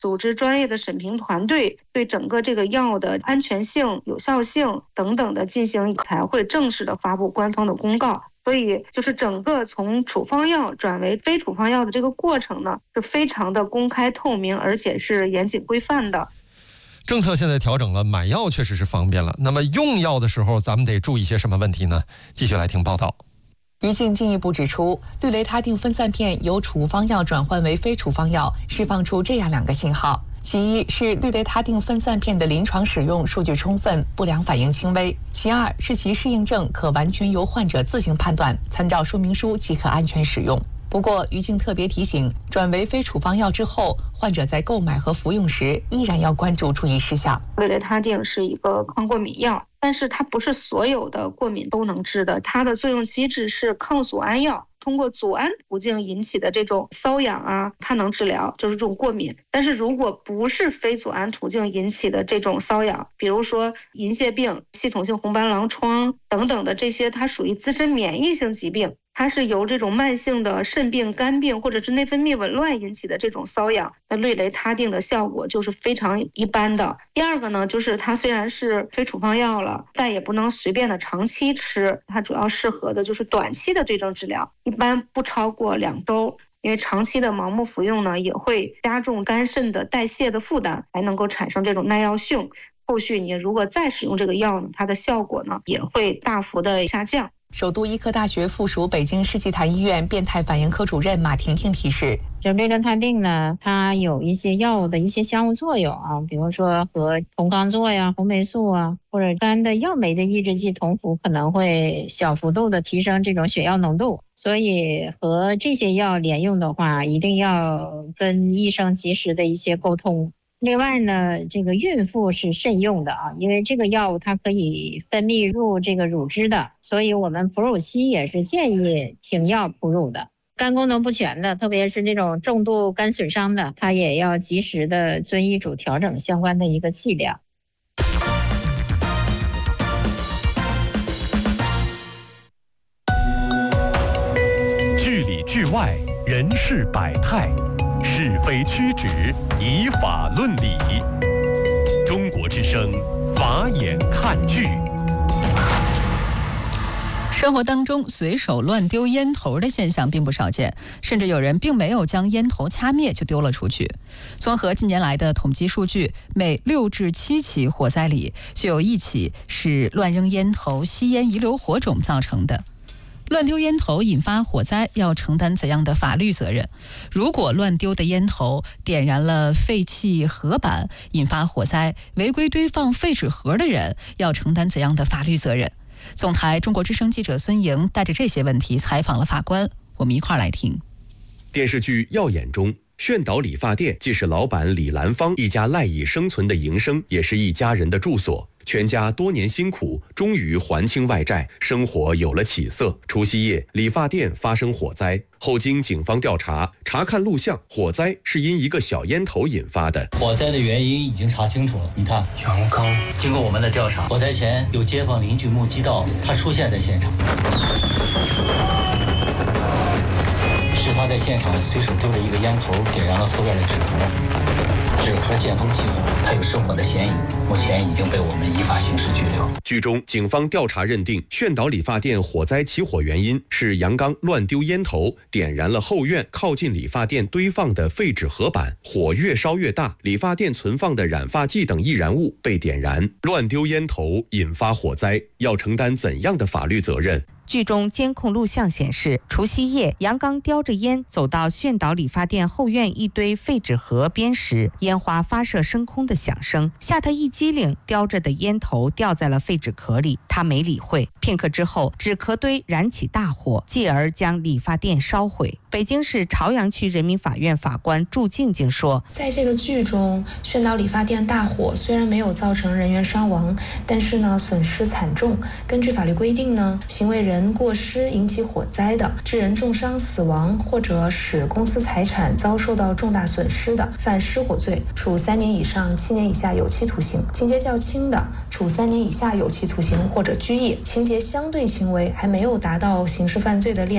组织专业的审评团队，对整个这个药的安全性、有效性等等的进行，才会正式的发布官方的公告。所以就是整个从处方药转为非处方药的这个过程呢，是非常的公开透明，而且是严谨规范的。 政策现在调整了，买药确实是方便了。那么用药的时候，咱们得注意些什么问题呢？继续来听报道。 于静进一步指出，氯雷他定分散片由处方药转换为非处方药，释放出这样2个信号：其一是氯雷他定分散片的临床使用数据充分，不良反应轻微；其二是其适应症可完全由患者自行判断，参照说明书即可安全使用。不过，于静特别提醒，转为非处方药之后，患者在购买和服用时依然要关注注意事项。 氯雷他定是一个抗过敏药，但是它不是所有的过敏都能治的，它的作用机制是抗组胺药。通过组胺途径引起的这种瘙痒啊，它能治疗，就是这种过敏。但是如果不是非组胺途径引起的这种瘙痒，比如说银屑病、系统性红斑狼疮等等的这些，它属于自身免疫性疾病，它是由这种慢性的肾病、肝病或者是内分泌紊乱引起的这种瘙痒，那氯雷他定的效果就是非常一般的。第二个呢，就是它虽然是非处方药了，但也不能随便的长期吃，它主要适合的就是短期的对症治疗，一般不超过2周。因为长期的盲目服用呢，也会加重肝肾的代谢的负担，还能够产生这种耐药性。后续你如果再使用这个药呢，它的效果呢也会大幅的下降。 首都医科大学附属北京世纪坛医院变态反应科主任马婷婷提示， 这氯雷他定呢，它有一些药物的一些相互作用啊，比如说和酮钢唑呀、红霉素啊，或者肝的药酶的抑制剂酮辅可能会小幅度的提升这种血药浓度，所以和这些药连用的话，一定要跟医生及时的一些沟通。另外呢，这个孕妇是慎用的啊，因为这个药物它可以分泌入这个乳汁的，所以我们哺乳期也是建议停药哺乳的。肝功能不全的，特别是这种重度肝损伤的，它也要及时的遵医嘱调整相关的一个剂量。 剧里剧外，人事百态，是非曲直，以法论理。中国之声，法眼看剧。 生活当中随手乱丢烟头的现象并不少见，甚至有人并没有将烟头掐灭就丢了出去。综合近年来的统计数据，每6至7起火灾里就有1起是乱扔烟头、吸烟遗留火种造成的。乱丢烟头引发火灾要承担怎样的法律责任？如果乱丢的烟头点燃了废弃盒板引发火灾，违规堆放废纸盒的人要承担怎样的法律责任？总台中国之声记者孙莹带着这些问题采访了法官，我们一块儿来听。 电视剧《耀眼》中，炫导理发店既是老板李兰芳一家赖以生存的营生，也是一家人的住所。全家多年辛苦，终于还清外债，生活有了起色。除夕夜，理发店发生火灾，后经警方调查，查看录像，火灾是因一个小烟头引发的。 火灾的原因已经查清楚了。你看，杨刚，经过我们的调查，火灾前有街坊邻居目击到他出现在现场，是他在现场随手丢了一个烟头，点燃了后院的纸盒，纸盒见风起火，他有失火的嫌疑，目前已经被我们依法刑事拘留。 剧中，警方调查认定，炫导理发店火灾起火原因是杨刚乱丢烟头，点燃了后院靠近理发店堆放的废纸盒板，火越烧越大，理发店存放的染发剂等易燃物被点燃，乱丢烟头引发火灾，要承担怎样的法律责任？ 剧中监控录像显示，除夕夜，杨刚叼着烟走到炫导理发店后院一堆废纸盒边时，烟花发射升空的响声吓他一激灵，叼着的烟头掉在了废纸壳里，他没理会。片刻之后，纸壳堆燃起大火，继而将理发店烧毁。北京市朝阳区人民法院法官祝静静说， 在这个剧中，炫导理发店大火虽然没有造成人员伤亡，但是呢，损失惨重。根据法律规定呢，行为人过失引起火灾的，致人重伤死亡或者使公司财产遭受到重大损失的，犯失火罪，处3年以上7年以下有期徒刑；情节较轻的，处3年以下有期徒刑或者拘役；情节相对轻微，还没有达到刑事犯罪的